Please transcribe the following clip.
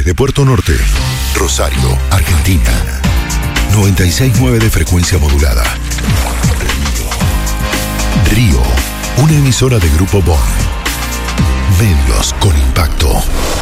de Puerto Norte, Rosario, Argentina. 96.9 de frecuencia modulada. Río, una emisora de Grupo Bon. Medios con impacto.